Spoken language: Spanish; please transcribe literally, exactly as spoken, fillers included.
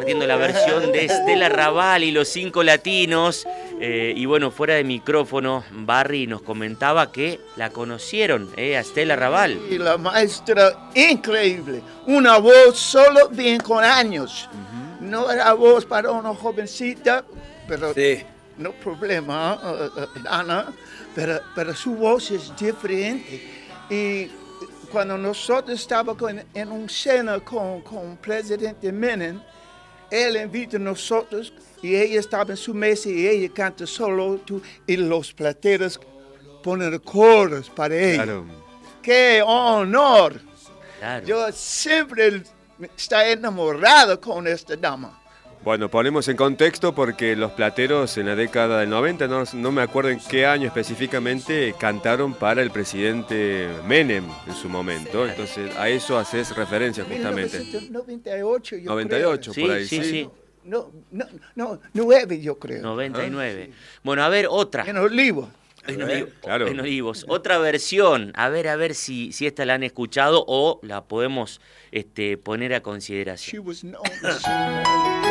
compartiendo la versión de Estela Raval y los Cinco Latinos. Eh, y bueno, fuera de micrófono, Barry nos comentaba que la conocieron, eh, a Estela Raval. Y la maestra increíble, una voz solo bien con años. Uh-huh. No era voz para una jovencita, pero sí. No problema, uh, uh, Ana, pero, pero su voz es diferente. Y cuando nosotros estábamos en, en una cena con, con el presidente Menem, él invita a nosotros y ella estaba en su mesa y ella canta solo tú, y los plateros ponen coros para ella. Claro. ¡Qué honor! Claro. Yo siempre estoy enamorado con esta dama. Bueno, ponemos en contexto porque los plateros en la década del noventa, no, no me acuerdo en qué año específicamente, cantaron para el presidente Menem en su momento. Entonces a eso haces referencia justamente. mil novecientos noventa y ocho, yo noventa y ocho, creo. por ahí. Sí, sí, sí. No, no, no, nueve yo creo. noventa y nueve. ¿Ah? Bueno, a ver, otra. En Olivos. En Olivos. Claro. En Olivos. Otra versión. A ver, a ver si, si esta la han escuchado o la podemos este, poner a consideración.